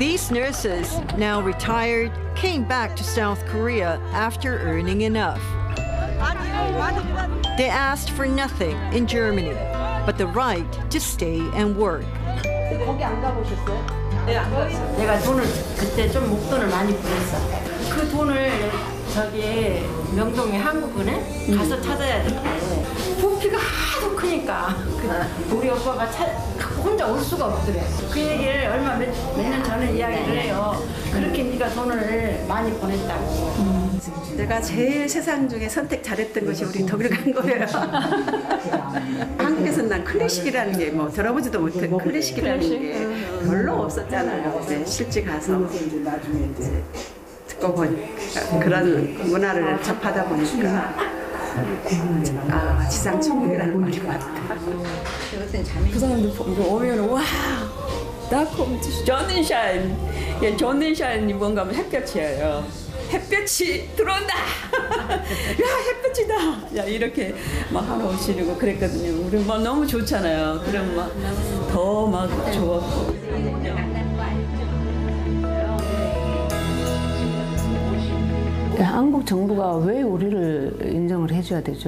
These nurses, now retired, came back to South Korea after earning enough. They asked for nothing in Germany, but the right to stay and work. 거기 안 가보셨어요? 네, 안 갔어요. 내가 돈을 그때 좀 목돈을 많이 보냈어. 그 돈을 저기 명동에 한국은행 가서 찾아야 되는데 부피가 하도 크니까 우리 오빠가 혼자 올 수가 없더래. 그 얘기를 얼마 몇 년 전에 이야기를 해요. 그렇게 네가 돈을 많이 보냈다고. 내가 제일 세상 중에 선택 잘했던 것이 우리 독일 간 거예요. 한국에서는 난 클래식이라는 게 뭐 들어보지도 못한 클래식이라는 게 별로 없었잖아요. 이제 실제 가서 이제 듣고 보니까 그런 문화를 접하다 보니까 아, 지상 천국이라는 말이 맞다. 그 사람들 오면 와, da kommt Sonnenschein. 야, Sonnenschein이 뭔가 하면 햇볕이에요. 햇볕이 들어온다. 야, 햇볕이다. 야, 이렇게 막 하러 오시고 그랬거든요. 우리 막 너무 좋잖아요. 그럼 막 더 막 좋았고. 한국 정부가 왜 우리를 인정을 해줘야 되죠?